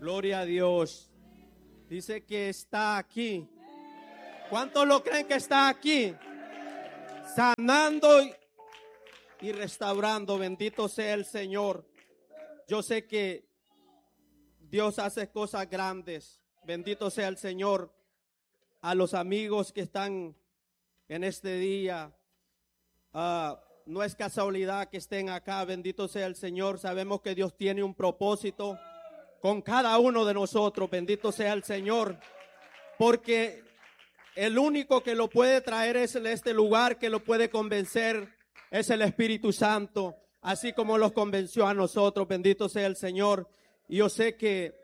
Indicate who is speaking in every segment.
Speaker 1: Gloria a Dios. Dice que está aquí. ¿Cuántos lo creen que está aquí? Sanando y restaurando. Bendito sea el Señor. Yo sé que Dios hace cosas grandes. Bendito sea el Señor. A los amigos que están en este día, no es casualidad que estén acá. Bendito sea el Señor. Sabemos que Dios tiene un propósito con cada uno de nosotros. Bendito sea el Señor. Porque el único que lo puede traer es en este lugar, que lo puede convencer, es el Espíritu Santo. Así como los convenció a nosotros. Bendito sea el Señor. Y yo sé que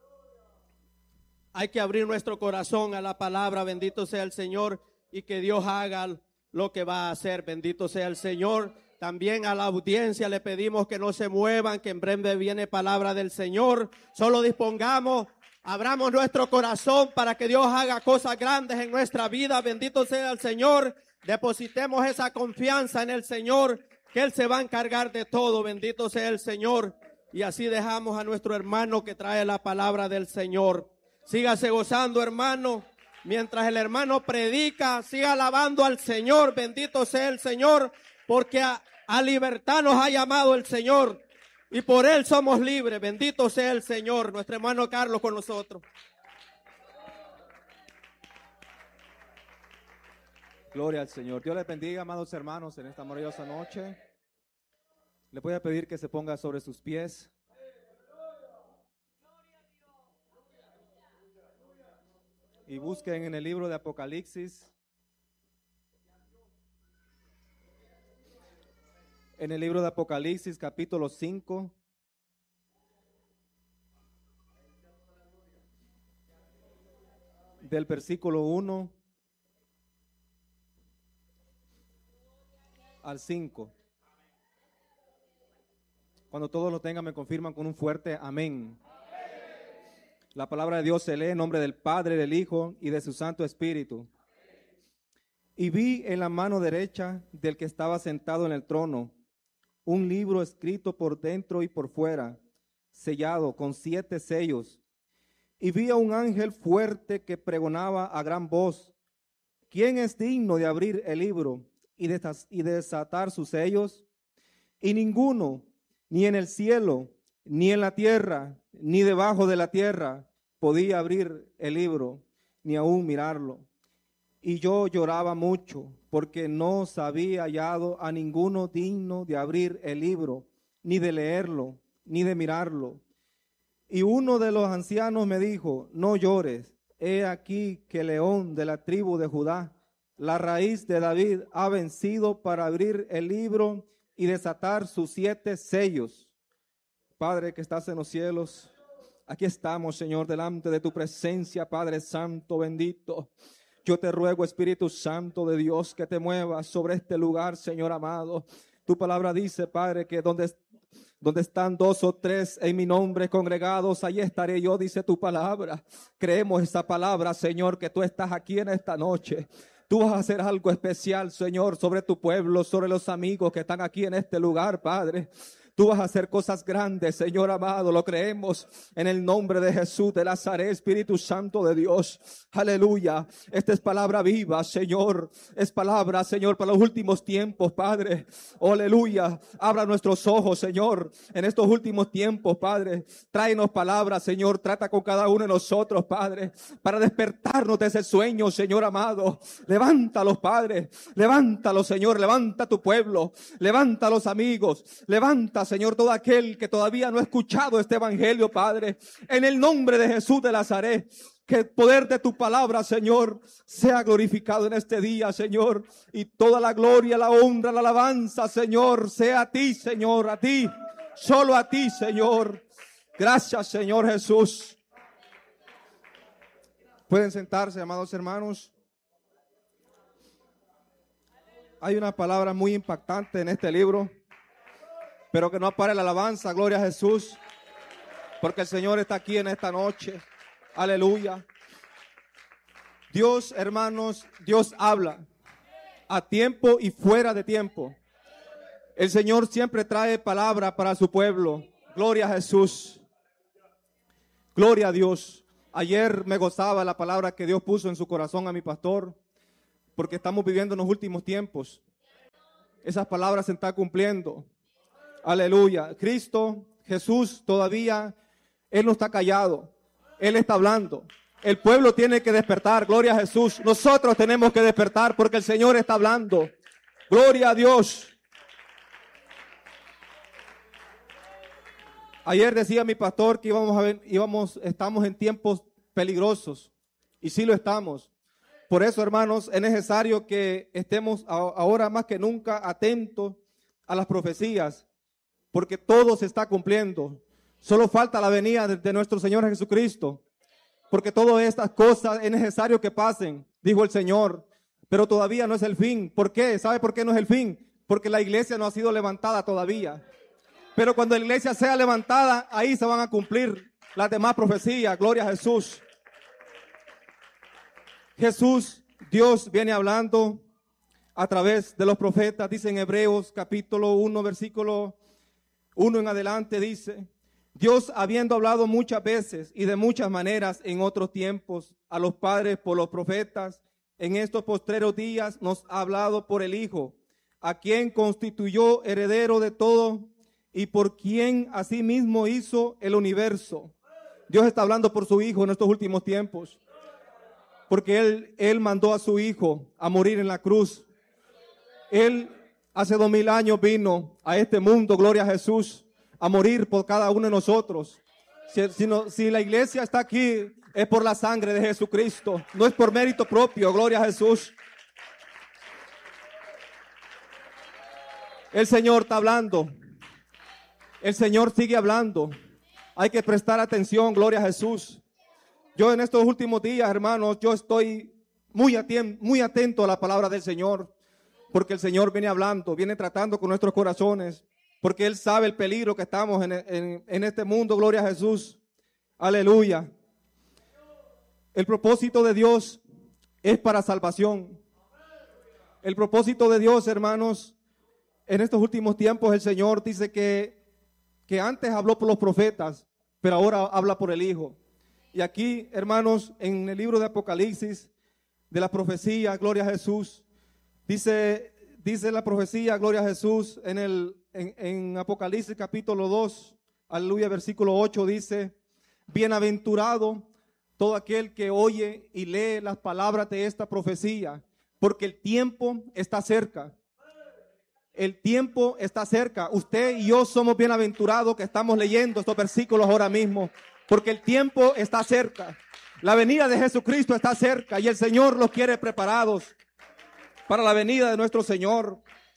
Speaker 1: hay que abrir nuestro corazón a la palabra. Bendito sea el Señor. Y que Dios haga lo que va a hacer. Bendito sea el Señor. También a la audiencia le pedimos que no se muevan, que en breve viene palabra del Señor. Solo dispongamos, abramos nuestro corazón para que Dios haga cosas grandes en nuestra vida. Bendito sea el Señor. Depositemos esa confianza en el Señor, que Él se va a encargar de todo. Bendito sea el Señor. Y así dejamos a nuestro hermano que trae la palabra del Señor. Sígase gozando, hermano. Mientras el hermano predica, siga alabando al Señor. Bendito sea el Señor, porque a libertad nos ha llamado el Señor. Y por Él somos libres. Bendito sea el Señor. Nuestro hermano Carlos con nosotros.
Speaker 2: Gloria al Señor. Dios les bendiga, amados hermanos, en esta maravillosa noche. Le voy a pedir que se ponga sobre sus pies. Y busquen en el libro de Apocalipsis. En el libro de Apocalipsis, capítulo 5. Del versículo 1 al 5. Cuando todos lo tengan, me confirman con un fuerte amén. La palabra de Dios se lee en nombre del Padre, del Hijo y de su Santo Espíritu. Y vi en la mano derecha del que estaba sentado en el trono un libro escrito por dentro y por fuera, sellado con 7 sellos. Y vi a un ángel fuerte que pregonaba a gran voz: ¿quién es digno de abrir el libro y de desatar sus sellos? Y ninguno, ni en el cielo, ni en la tierra, ni debajo de la tierra, podía abrir el libro, ni aún mirarlo. Y yo lloraba mucho, porque no se había hallado a ninguno digno de abrir el libro, ni de leerlo, ni de mirarlo. Y uno de los ancianos me dijo: no llores, he aquí que el león de la tribu de Judá, la raíz de David, ha vencido para abrir el libro y desatar sus 7 sellos. Padre que estás en los cielos, aquí estamos, Señor, delante de tu presencia, Padre Santo, bendito. Yo te ruego, Espíritu Santo de Dios, que te muevas sobre este lugar, Señor amado. Tu palabra dice, Padre, que donde están 2 o 3 en mi nombre congregados, ahí estaré yo, dice tu palabra. Creemos esa palabra, Señor, que tú estás aquí en esta noche. Tú vas a hacer algo especial, Señor, sobre tu pueblo, sobre los amigos que están aquí en este lugar, Padre. Tú vas a hacer cosas grandes, Señor amado, lo creemos en el nombre de Jesús de Nazaret, Espíritu Santo de Dios. Aleluya. Esta es palabra viva, Señor. Es palabra, Señor, para los últimos tiempos, Padre. Aleluya. Abra nuestros ojos, Señor, en estos últimos tiempos, Padre. Tráenos palabras, Señor. Trata con cada uno de nosotros, Padre, para despertarnos de ese sueño, Señor amado. Levántalos, Padre. Levántalos, Señor. Levanta tu pueblo. Levanta a los amigos. Levanta, Señor, todo aquel que todavía no ha escuchado este evangelio, Padre, en el nombre de Jesús de Nazaret. Que el poder de tu palabra, Señor, sea glorificado en este día, Señor, y toda la gloria, la honra, la alabanza, Señor, sea a ti, Señor, a ti, solo a ti, Señor. Gracias, Señor Jesús. Pueden sentarse, amados hermanos. Hay una palabra muy impactante en este libro, pero que no pare la alabanza, gloria a Jesús, porque el Señor está aquí en esta noche. Aleluya. Dios, hermanos, Dios habla a tiempo y fuera de tiempo. El Señor siempre trae palabra para su pueblo. Gloria a Jesús. Gloria a Dios. Ayer me gozaba la palabra que Dios puso en su corazón a mi pastor, porque estamos viviendo en los últimos tiempos. Esas palabras se están cumpliendo. Aleluya. Cristo, Jesús, todavía, Él no está callado. Él está hablando. El pueblo tiene que despertar. Gloria a Jesús. Nosotros tenemos que despertar porque el Señor está hablando. Gloria a Dios. Ayer decía mi pastor que estamos en tiempos peligrosos. Y sí lo estamos. Por eso, hermanos, es necesario que estemos ahora más que nunca atentos a las profecías, porque todo se está cumpliendo. Solo falta la venida de nuestro Señor Jesucristo, porque todas estas cosas es necesario que pasen, dijo el Señor, pero todavía no es el fin. ¿Por qué? ¿Sabe por qué no es el fin? Porque la iglesia no ha sido levantada todavía. Pero cuando la iglesia sea levantada, ahí se van a cumplir las demás profecías. Gloria a Jesús. Jesús, Dios viene hablando a través de los profetas. Dice en Hebreos capítulo 1, versículo 1 en adelante, dice: Dios, habiendo hablado muchas veces y de muchas maneras en otros tiempos a los padres por los profetas, en estos postreros días nos ha hablado por el Hijo, a quien constituyó heredero de todo y por quien asimismo hizo el universo. Dios está hablando por su Hijo en estos últimos tiempos, porque Él mandó a su Hijo a morir en la cruz. Él hace 2000 años vino a este mundo, gloria a Jesús, a morir por cada uno de nosotros. Si la iglesia está aquí, es por la sangre de Jesucristo, no es por mérito propio, gloria a Jesús. El Señor está hablando. El Señor sigue hablando. Hay que prestar atención, gloria a Jesús. Yo en estos últimos días, hermanos, yo estoy muy atento a la palabra del Señor, porque el Señor viene hablando, viene tratando con nuestros corazones, porque Él sabe el peligro que estamos en este mundo, gloria a Jesús. Aleluya. El propósito de Dios es para salvación. El propósito de Dios, hermanos, en estos últimos tiempos el Señor dice que antes habló por los profetas, pero ahora habla por el Hijo. Y aquí, hermanos, en el libro de Apocalipsis, de la profecía, gloria a Jesús, dice la profecía, gloria a Jesús, en Apocalipsis capítulo 2, aleluya, versículo 8, dice: bienaventurado todo aquel que oye y lee las palabras de esta profecía, porque el tiempo está cerca. El tiempo está cerca. Usted y yo somos bienaventurados que estamos leyendo estos versículos ahora mismo, porque el tiempo está cerca. La venida de Jesucristo está cerca y el Señor los quiere preparados para la venida de nuestro Señor.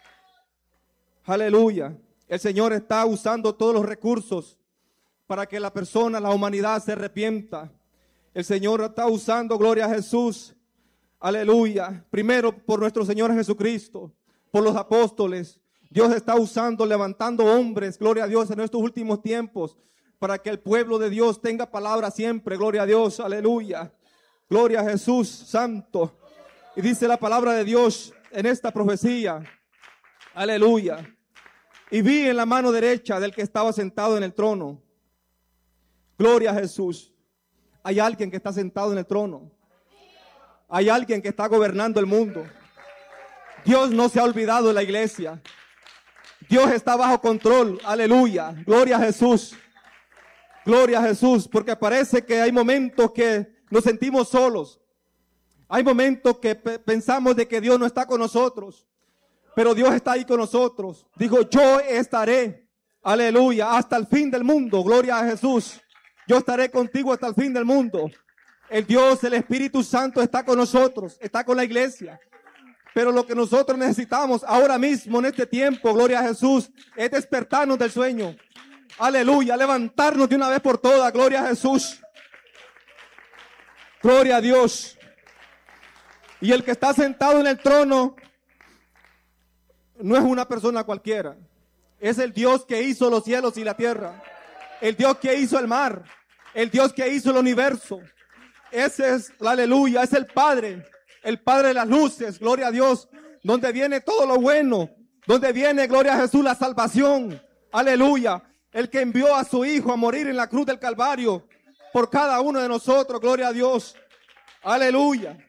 Speaker 2: Aleluya. El Señor está usando todos los recursos para que la humanidad se arrepienta. El Señor está usando, gloria a Jesús. Aleluya. Primero por nuestro Señor Jesucristo, por los apóstoles. Dios está usando, levantando hombres, gloria a Dios, en estos últimos tiempos, para que el pueblo de Dios tenga palabra siempre, gloria a Dios, aleluya. Gloria a Jesús, santo. Y dice la palabra de Dios en esta profecía, aleluya. Y vi en la mano derecha del que estaba sentado en el trono. Gloria a Jesús. Hay alguien que está sentado en el trono. Hay alguien que está gobernando el mundo. Dios no se ha olvidado de la iglesia. Dios está bajo control. Aleluya. Gloria a Jesús. Gloria a Jesús. Porque parece que hay momentos que nos sentimos solos. Hay momentos que pensamos de que Dios no está con nosotros. Pero Dios está ahí con nosotros. Dijo, yo estaré. Aleluya. Hasta el fin del mundo. Gloria a Jesús. Yo estaré contigo hasta el fin del mundo. El Dios, el Espíritu Santo está con nosotros. Está con la iglesia. Pero lo que nosotros necesitamos ahora mismo en este tiempo, gloria a Jesús, es despertarnos del sueño. Aleluya, levantarnos de una vez por todas, gloria a Jesús. Gloria a Dios. Y el que está sentado en el trono no es una persona cualquiera. Es el Dios que hizo los cielos y la tierra. El Dios que hizo el mar. El Dios que hizo el universo. Ese es, aleluya, es el Padre de las luces, gloria a Dios, donde viene todo lo bueno, donde viene, gloria a Jesús, la salvación, aleluya, el que envió a su Hijo a morir en la cruz del Calvario, por cada uno de nosotros, gloria a Dios. Aleluya.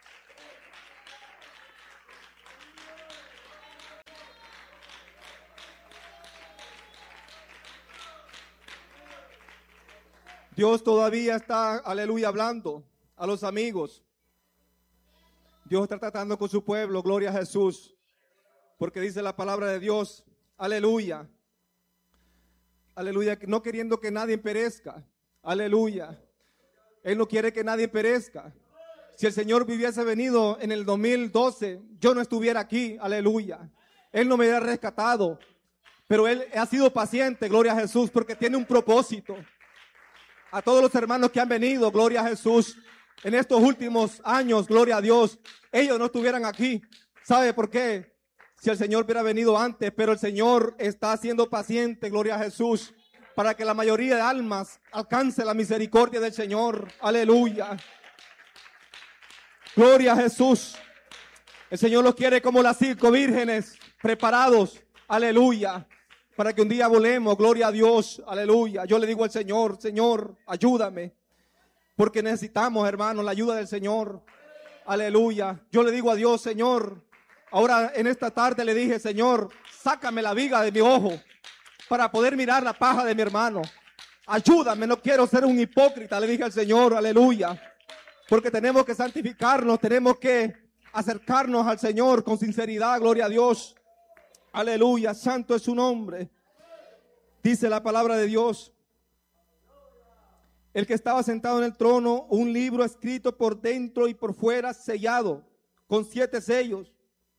Speaker 2: Dios todavía está, aleluya, hablando a los amigos. Dios está tratando con su pueblo, gloria a Jesús. Porque dice la palabra de Dios, aleluya. Aleluya, no queriendo que nadie perezca. Aleluya. Él no quiere que nadie perezca. Si el Señor hubiese venido en el 2012, yo no estuviera aquí, aleluya. Él no me hubiera rescatado. Pero Él ha sido paciente, gloria a Jesús, porque tiene un propósito. A todos los hermanos que han venido, gloria a Jesús, en estos últimos años, gloria a Dios, ellos no estuvieran aquí. ¿Sabe por qué? Si el Señor hubiera venido antes, pero el Señor está siendo paciente, gloria a Jesús, para que la mayoría de almas alcance la misericordia del Señor. Aleluya. Gloria a Jesús. El Señor los quiere como las 5 vírgenes preparados. Aleluya. Para que un día volemos. Gloria a Dios. Aleluya. Yo le digo al Señor, Señor, ayúdame. Porque necesitamos, hermanos, la ayuda del Señor. Aleluya. Yo le digo a Dios, Señor, ahora en esta tarde le dije, Señor, sácame la viga de mi ojo para poder mirar la paja de mi hermano. Ayúdame, no quiero ser un hipócrita, le dije al Señor, aleluya. Porque tenemos que santificarnos, tenemos que acercarnos al Señor con sinceridad, gloria a Dios. Aleluya, santo es su nombre. Dice la palabra de Dios. El que estaba sentado en el trono, un libro escrito por dentro y por fuera, sellado, con 7 sellos.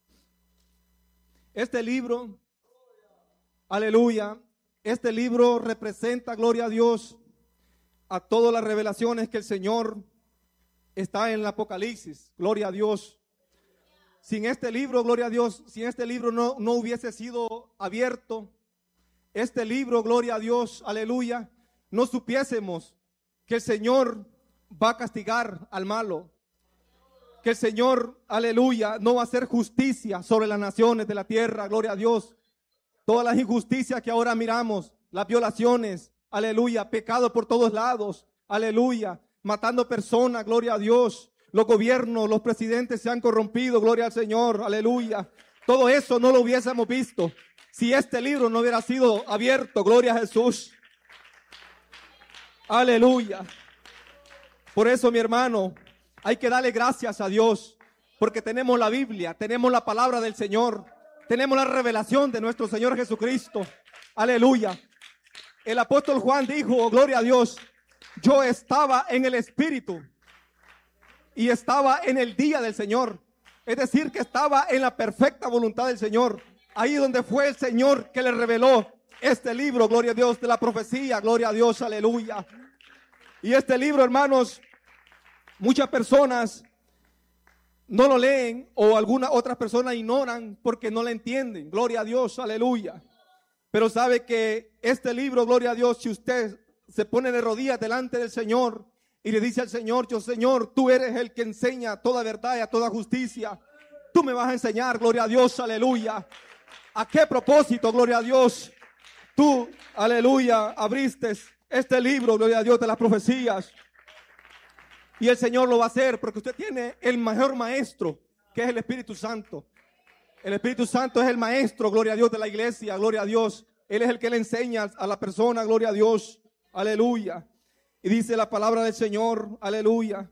Speaker 2: Este libro, aleluya, este libro representa, gloria a Dios, a todas las revelaciones que el Señor está en el Apocalipsis, gloria a Dios. Sin este libro, gloria a Dios, si este libro no hubiese sido abierto, este libro, gloria a Dios, aleluya, no supiésemos que el Señor va a castigar al malo, que el Señor, aleluya, no va a hacer justicia sobre las naciones de la tierra, gloria a Dios. Todas las injusticias que ahora miramos, las violaciones, aleluya, pecado por todos lados, aleluya, matando personas, gloria a Dios. Los gobiernos, los presidentes se han corrompido, gloria al Señor, aleluya. Todo eso no lo hubiésemos visto si este libro no hubiera sido abierto, gloria a Jesús. Aleluya. Por eso, mi hermano, hay que darle gracias a Dios, porque tenemos la Biblia, tenemos la palabra del Señor, tenemos la revelación de nuestro Señor Jesucristo. Aleluya. El apóstol Juan dijo, gloria a Dios, yo estaba en el Espíritu y estaba en el día del Señor. Es decir, que estaba en la perfecta voluntad del Señor. Ahí donde fue el Señor que le reveló este libro, gloria a Dios, de la profecía, gloria a Dios, aleluya. Y este libro, hermanos, muchas personas no lo leen o algunas otras personas ignoran porque no lo entienden, gloria a Dios, aleluya. Pero sabe que este libro, gloria a Dios, si usted se pone de rodillas delante del Señor y le dice al Señor, yo Señor, tú eres el que enseña toda verdad y a toda justicia, tú me vas a enseñar, gloria a Dios, aleluya. ¿A qué propósito, gloria a Dios? Tú, aleluya, abriste este libro, gloria a Dios, de las profecías. Y el Señor lo va a hacer porque usted tiene el mejor maestro, que es el Espíritu Santo. El Espíritu Santo es el maestro, gloria a Dios, de la iglesia, gloria a Dios. Él es el que le enseña a la persona, gloria a Dios, aleluya. Y dice la palabra del Señor, aleluya.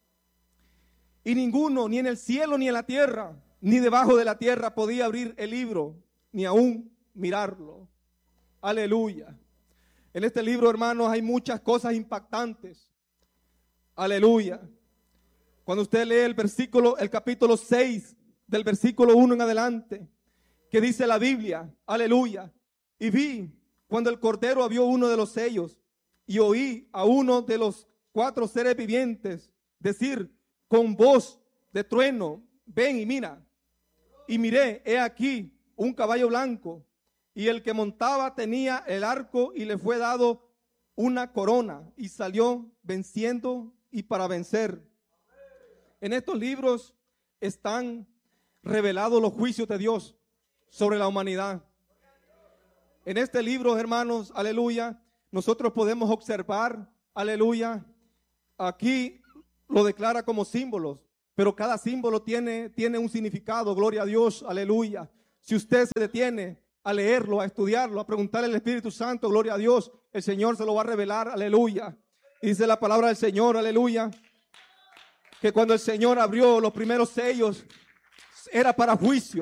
Speaker 2: Y ninguno, ni en el cielo, ni en la tierra, ni debajo de la tierra podía abrir el libro, ni aún mirarlo. Aleluya. En este libro, hermanos, hay muchas cosas impactantes. Aleluya. Cuando usted lee el capítulo 6, del versículo 1 en adelante, que dice la Biblia, aleluya. Y vi cuando el Cordero abrió uno de los sellos, y oí a uno de los 4 seres vivientes decir con voz de trueno, ven y mira. Y miré, he aquí un caballo blanco, y el que montaba tenía el arco y le fue dado una corona, y salió venciendo y para vencer. En estos libros están revelados los juicios de Dios sobre la humanidad. En este libro, hermanos, aleluya, nosotros podemos observar aleluya, aquí lo declara como símbolos, pero cada símbolo tiene un significado, gloria a Dios, aleluya. Si usted se detiene a leerlo, a estudiarlo, a preguntarle al Espíritu Santo, gloria a Dios, el Señor se lo va a revelar, aleluya. Dice la palabra del Señor, aleluya, que cuando el Señor abrió los primeros sellos, era para juicio.